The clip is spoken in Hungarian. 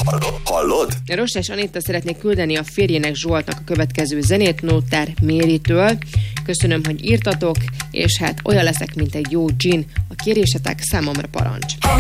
Hallod? Rosás Anita szeretné küldeni a férjének Zsoltnak a következő zenét Nótár Méritől. Köszönöm, hogy írtatok, és hát olyan leszek, mint egy jó gin. A kérésetek számomra parancs.